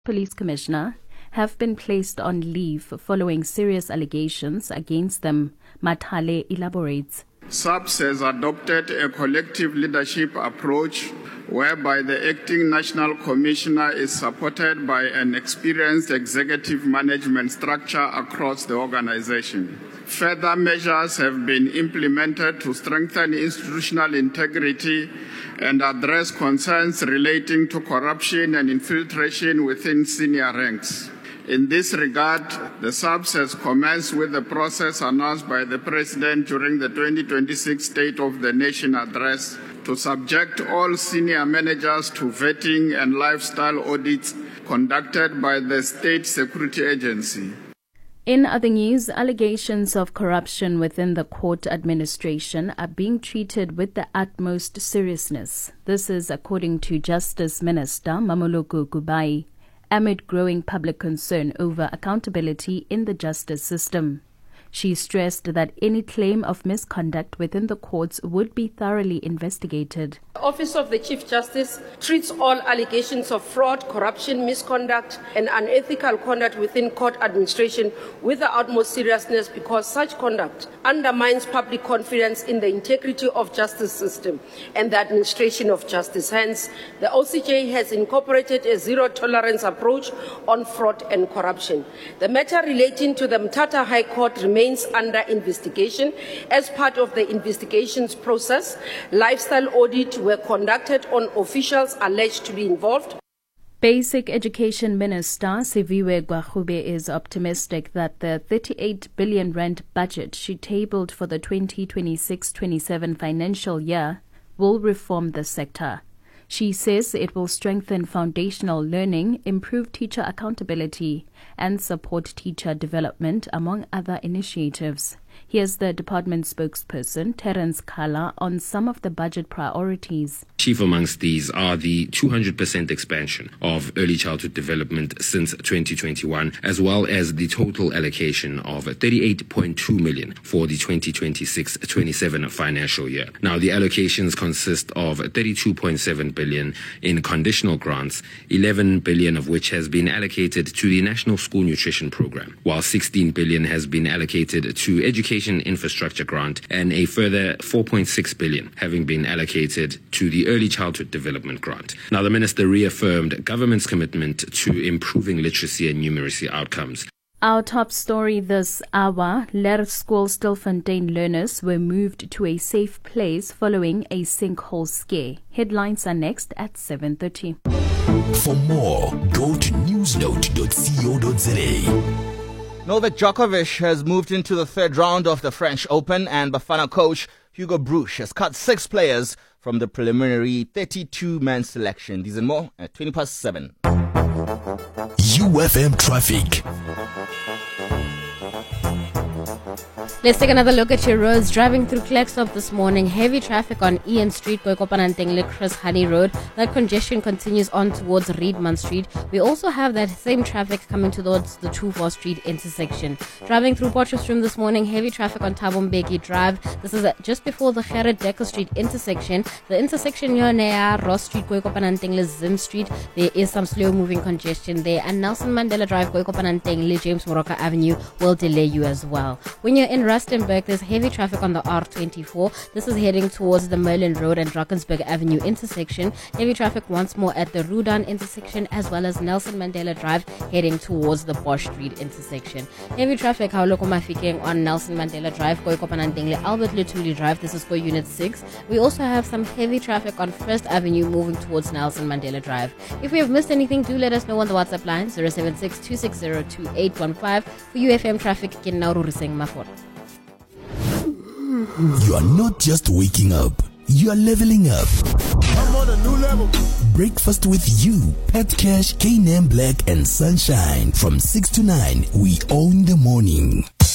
Police Commissioner have been placed on leave following serious allegations against them. Mathale elaborates. SAPS has adopted a collective leadership approach whereby the acting national commissioner is supported by an experienced executive management structure across the organization. Further measures have been implemented to strengthen institutional integrity and address concerns relating to corruption and infiltration within senior ranks. In this regard, the SAPS has commenced with the process announced by the President during the 2026 State of the Nation address to subject all senior managers to vetting and lifestyle audits conducted by the State Security Agency. In other news, allegations of corruption within the court administration are being treated with the utmost seriousness. This is according to Justice Minister Mamoloko Kubai, amid growing public concern over accountability in the justice system. She stressed that any claim of misconduct within the courts would be thoroughly investigated. The Office of the Chief Justice treats all allegations of fraud, corruption, misconduct, and unethical conduct within court administration with the utmost seriousness because such conduct undermines public confidence in the integrity of justice system and the administration of justice. Hence, the OCJ has incorporated a zero-tolerance approach on fraud and corruption. The matter relating to the Mthatha High Court remains under investigation. As part of the investigations process, lifestyle audits were conducted on officials alleged to be involved. Basic Education Minister Siviwe Gwarube is optimistic that the 38 billion rand budget she tabled for the 2026-27 financial year will reform the sector. She says it will strengthen foundational learning, improve teacher accountability, and support teacher development, among other initiatives. Here's the department spokesperson, Terence Kala, on some of the budget priorities. Chief amongst these are the 200% expansion of early childhood development since 2021, as well as the total allocation of 38.2 million for the 2026-27 financial year. Now, the allocations consist of 32.7 billion in conditional grants, 11 billion of which has been allocated to the National School Nutrition Program, while 16 billion has been allocated to Education Infrastructure Grant, and a further 4.6 billion having been allocated to the Early Childhood Development Grant. Now, the minister reaffirmed government's commitment to improving literacy and numeracy outcomes. Our top story this hour, Leerskool Stilfontein learners were moved to a safe place following a sinkhole scare. Headlines are next at 7:30. For more, go to newsnote.co.za. Novak Djokovic has moved into the third round of the French Open, and Bafana coach Hugo Bruch has cut 6 players from the preliminary 32-man selection. These and more at 7:20. UFM Traffic. Let's take another look at your roads. Driving through Klerksdorp this morning, heavy traffic on Ian Street, Koikopanantengle, Chris Honey Road. That congestion continues on towards Reedman Street. We also have that same traffic coming towards the Trufor Street intersection. Driving through Potchefstroom this morning, heavy traffic on Thabo Mbeki Drive. This is just before the Gerrit Dekker Street intersection. The intersection here near Ross Street, Koikopanantengle, Zim Street. There is some slow-moving congestion there. And Nelson Mandela Drive, Koikopanantengle, James Moroka Avenue will delay you as well. When you're in Rustenburg, there's heavy traffic on the R24. This is heading towards the Merlin Road and Drakensberg Avenue intersection. Heavy traffic once more at the Rudan intersection, as well as Nelson Mandela Drive heading towards the Bosch Street intersection. Heavy traffic Haoloko Mafikeng on Nelson Mandela Drive, Koikopanantengle, Albert Lutuli Drive. This is for Unit 6. We also have some heavy traffic on First Avenue moving towards Nelson Mandela Drive. If we have missed anything, do let us know on the WhatsApp line 076-260-2815 for UFM traffic. You are not just waking up, you are leveling up. I'm on a new level. Breakfast with you, Pet Cash, K-Name Black and Sunshine. From 6 to 9, we own the morning.